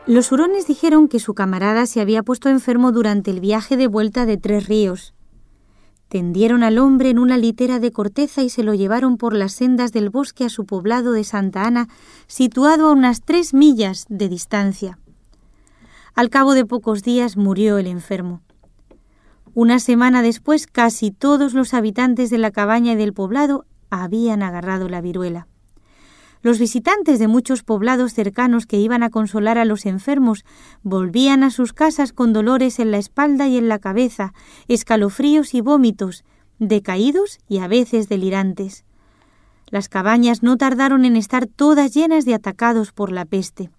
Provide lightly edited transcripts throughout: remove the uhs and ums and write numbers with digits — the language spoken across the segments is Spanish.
Los hurones dijeron que su camarada se había puesto enfermo durante el viaje de vuelta de 3 ríos. Tendieron al hombre en una litera de corteza y se lo llevaron por las sendas del bosque a su poblado de Santa Ana, situado a unas 3 millas de distancia. Al cabo de pocos días murió el enfermo. Una semana después, casi todos los habitantes de la cabaña y del poblado habían agarrado la viruela. Los visitantes de muchos poblados cercanos que iban a consolar a los enfermos volvían a sus casas con dolores en la espalda y en la cabeza, escalofríos y vómitos, decaídos y a veces delirantes. Las cabañas no tardaron en estar todas llenas de atacados por la peste.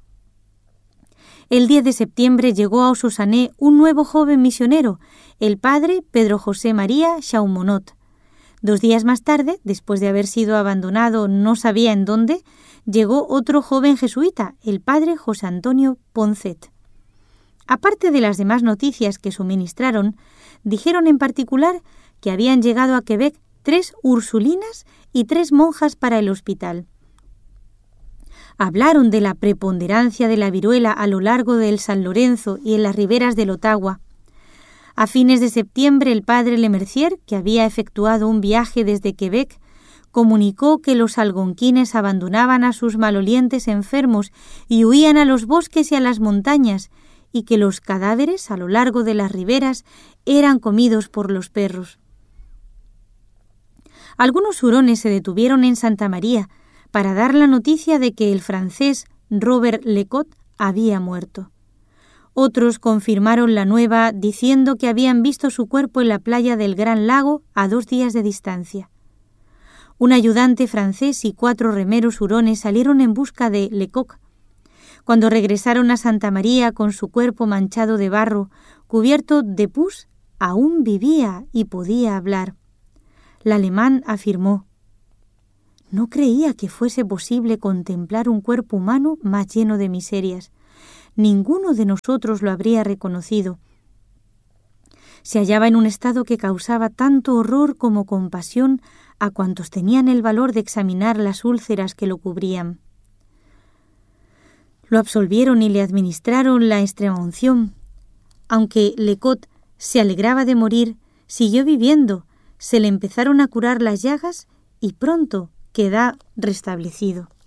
El 10 de septiembre llegó a Ososané un nuevo joven misionero, el padre Pedro José María Chaumonot. 2 días más tarde, después de haber sido abandonado no sabía en dónde, llegó otro joven jesuita, el padre José Antonio Poncet. Aparte de las demás noticias que suministraron, dijeron en particular que habían llegado a Quebec 3 ursulinas y 3 monjas para el hospital. Hablaron de la preponderancia de la viruela a lo largo del San Lorenzo y en las riberas del Ottawa. A fines de septiembre, el padre Lemercier, que había efectuado un viaje desde Quebec, comunicó que los algonquines abandonaban a sus malolientes enfermos y huían a los bosques y a las montañas, y que los cadáveres a lo largo de las riberas eran comidos por los perros. Algunos hurones se detuvieron en Santa María para dar la noticia de que el francés Robert Lecot había muerto. Otros confirmaron la nueva diciendo que habían visto su cuerpo en la playa del Gran Lago a 2 días de distancia. Un ayudante francés y 4 remeros hurones salieron en busca de Lecoq. Cuando regresaron a Santa María con su cuerpo manchado de barro, cubierto de pus, aún vivía y podía hablar. El alemán afirmó: «No creía que fuese posible contemplar un cuerpo humano más lleno de miserias. Ninguno de nosotros lo habría reconocido. Se hallaba en un estado que causaba tanto horror como compasión a cuantos tenían el valor de examinar las úlceras que lo cubrían». Lo absolvieron y le administraron la extremaunción. Aunque Lecot se alegraba de morir, siguió viviendo, se le empezaron a curar las llagas y pronto quedó restablecido.